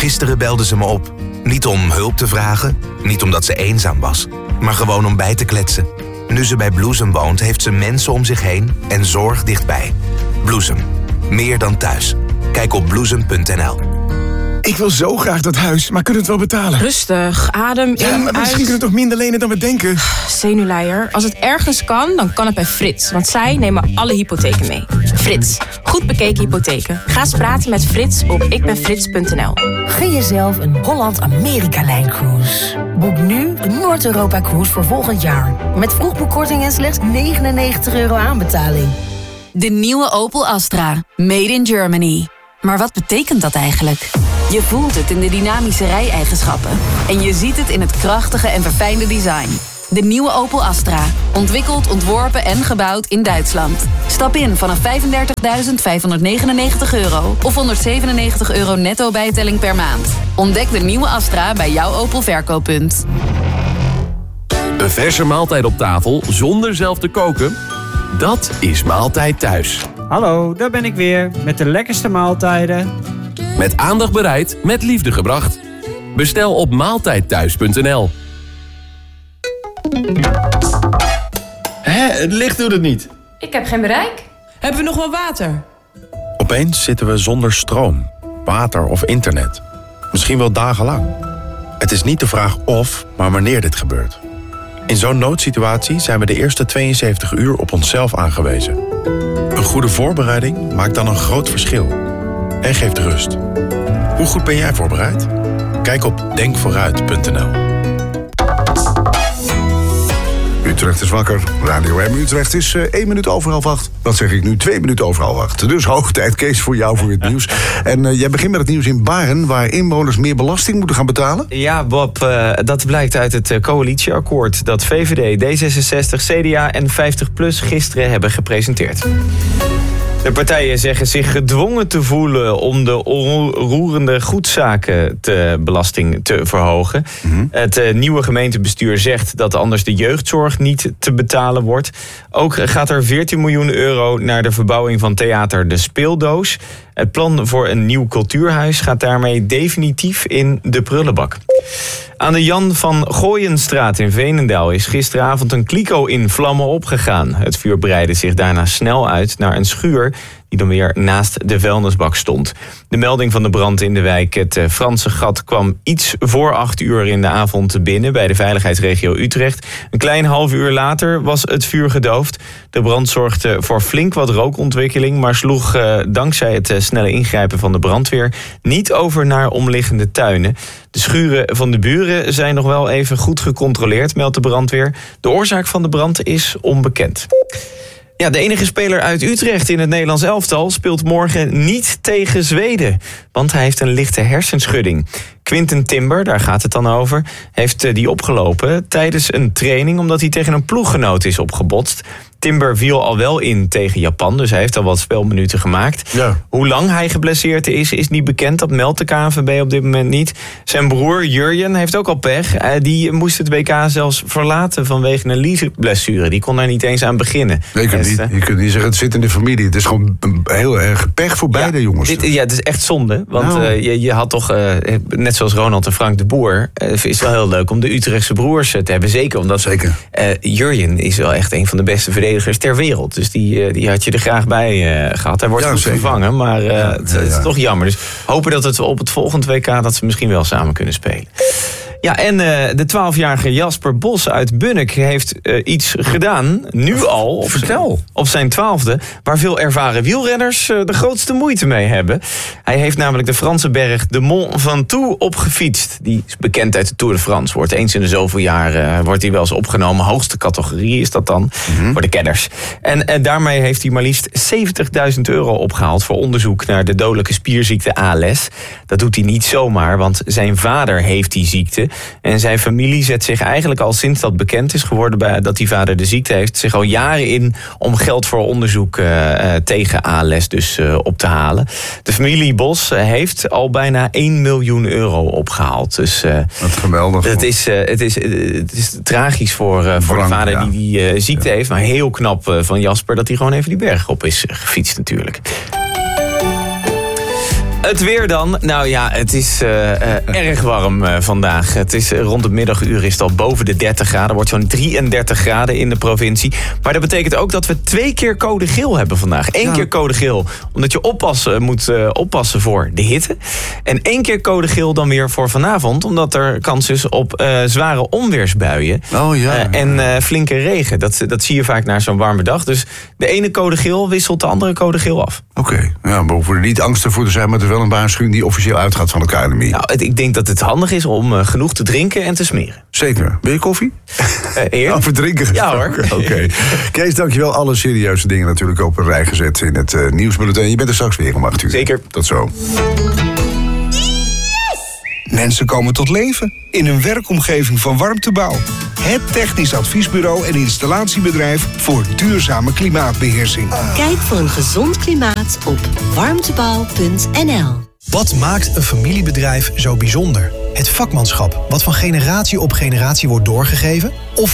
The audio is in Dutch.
Gisteren belde ze me op. Niet om hulp te vragen, niet omdat ze eenzaam was, maar gewoon om bij te kletsen. Nu ze bij Bloesem woont, heeft ze mensen om zich heen en zorg dichtbij. Bloesem. Meer dan thuis. Kijk op bloesem.nl. Ik wil zo graag dat huis, maar kunnen we het wel betalen? Rustig, adem in, Ja, maar misschien kunnen we toch minder lenen dan we denken? Zenuwleier. Als het ergens kan, dan kan het bij Frits. Want zij nemen alle hypotheken mee. Frits. Goed bekeken hypotheken. Ga eens praten met Frits op ikbenfrits.nl. Gun jezelf een Holland-Amerika-lijncruise. Boek nu de Noord-Europa-cruise voor volgend jaar. Met vroegboekkorting en slechts €99 aanbetaling. De nieuwe Opel Astra. Made in Germany. Maar wat betekent dat eigenlijk? Je voelt het in de dynamische rijeigenschappen. En je ziet het in het krachtige en verfijnde design. De nieuwe Opel Astra. Ontwikkeld, ontworpen en gebouwd in Duitsland. Stap in vanaf €35.599 of €197 netto bijtelling per maand. Ontdek de nieuwe Astra bij jouw Opel verkooppunt. Een verse maaltijd op tafel zonder zelf te koken? Dat is Maaltijd Thuis. Hallo, daar ben ik weer met de lekkerste maaltijden. Met aandacht bereid, met liefde gebracht. Bestel op maaltijdthuis.nl. Het licht doet het niet. Ik heb geen bereik. Hebben we nog wel water? Opeens zitten we zonder stroom, water of internet. Misschien wel dagenlang. Het is niet de vraag of, maar wanneer dit gebeurt. In zo'n noodsituatie zijn we de eerste 72 uur op onszelf aangewezen. Een goede voorbereiding maakt dan een groot verschil. En geeft rust. Hoe goed ben jij voorbereid? Kijk op denkvooruit.nl. Utrecht is wakker. Radio M Utrecht is 1 minuut over 7:30. Dat zeg ik nu, 2 minuten over 7:30. Dus hoog tijd, Kees, voor jou voor het nieuws. En jij begint met het nieuws in Baren, waar inwoners meer belasting moeten gaan betalen. Ja, Bob, dat blijkt uit het coalitieakkoord dat VVD, D66, CDA en 50PLUS gisteren hebben gepresenteerd. De partijen zeggen zich gedwongen te voelen om de onroerende goedzakenbelasting te verhogen. Het nieuwe gemeentebestuur zegt dat anders de jeugdzorg niet te betalen wordt. Ook gaat er €14 miljoen naar de verbouwing van theater De Speeldoos. Het plan voor een nieuw cultuurhuis gaat daarmee definitief in de prullenbak. Aan de Jan van Gooienstraat in Veenendaal is gisteravond een kliko in vlammen opgegaan. Het vuur breidde zich daarna snel uit naar een schuur die dan weer naast de vuilnisbak stond. De melding van de brand in de wijk Het Franse Gat kwam iets voor 8 uur in de avond binnen bij de veiligheidsregio Utrecht. Een klein half uur later was het vuur gedoofd. De brand zorgde voor flink wat rookontwikkeling, maar sloeg dankzij het snelle ingrijpen van de brandweer niet over naar omliggende tuinen. De schuren van de buren zijn nog wel even goed gecontroleerd, meldt de brandweer. De oorzaak van de brand is onbekend. Ja, de enige speler uit Utrecht in het Nederlands elftal speelt morgen niet tegen Zweden. Want hij heeft een lichte hersenschudding. Quinten Timber, daar gaat het dan over, heeft die opgelopen tijdens een training omdat hij tegen een ploeggenoot is opgebotst. Timber viel al wel in tegen Japan, dus hij heeft al wat spelminuten gemaakt. Ja. Hoe lang hij geblesseerd is niet bekend. Dat meldt de KNVB op dit moment niet. Zijn broer Jurjen heeft ook al pech. Die moest het WK zelfs verlaten vanwege een liesblessure. Die kon daar niet eens aan beginnen. Nee, je kunt niet zeggen, het zit in de familie. Het is gewoon heel erg pech voor beide jongens. Het is echt zonde. Want je had toch, net zoals Ronald en Frank de Boer, is wel heel leuk om de Utrechtse broers te hebben. Zeker omdat Jurjen is wel echt een van de beste verdedigers ter wereld. Dus die had je er graag bij gehad. Hij wordt goed vervangen, maar het is toch jammer. Dus hopen dat het op het volgende WK dat ze misschien wel samen kunnen spelen. Ja, en de 12-jarige Jasper Bos uit Bunnik heeft iets gedaan, nu al, op zijn 12e... waar veel ervaren wielrenners de grootste moeite mee hebben. Hij heeft namelijk de Franse berg de Mont Ventoux opgefietst. Die is bekend uit de Tour de France. Wordt eens in de zoveel jaar wordt hij wel eens opgenomen. Hoogste categorie is dat dan, voor de kenners. En daarmee heeft hij maar liefst €70.000 opgehaald... voor onderzoek naar de dodelijke spierziekte ALS. Dat doet hij niet zomaar, want zijn vader heeft die ziekte... En zijn familie zet zich eigenlijk al sinds dat bekend is geworden... dat die vader de ziekte heeft, zich al jaren in... om geld voor onderzoek tegen ALS dus op te halen. De familie Bos heeft al bijna €1 miljoen opgehaald. Dus wat geweldig. Het is tragisch voor de vader die ziekte heeft. Maar heel knap van Jasper dat hij gewoon even die berg op is gefietst natuurlijk. Het weer dan. Nou ja, het is erg warm vandaag. Het is rond het middaguur is het al boven de 30 graden. Wordt zo'n 33 graden in de provincie. Maar dat betekent ook dat we 2 keer code geel hebben vandaag. 1 keer code geel, omdat je moet oppassen voor de hitte. En 1 keer code geel dan weer voor vanavond, omdat er kans is op zware onweersbuien. En flinke regen. Dat zie je vaak na zo'n warme dag. Dus de ene code geel wisselt de andere code geel af. Oké, ja, we hoeven er niet angstig voor te zijn, maar het is wel een waarschuwing die officieel uitgaat van de KNMI. Nou, ik denk dat het handig is om genoeg te drinken en te smeren. Zeker. Wil je koffie? Over drinken gesproken. Ja hoor. Oké. Kees, dankjewel. Alle serieuze dingen natuurlijk op een rij gezet in het nieuwsbulletin. Je bent er straks weer om 8 uur. Zeker. Tot zo. Mensen komen tot leven in een werkomgeving van Warmtebouw. Het technisch adviesbureau en installatiebedrijf voor duurzame klimaatbeheersing. Kijk voor een gezond klimaat op warmtebouw.nl. Wat maakt een familiebedrijf zo bijzonder? Het vakmanschap, wat van generatie op generatie wordt doorgegeven? Of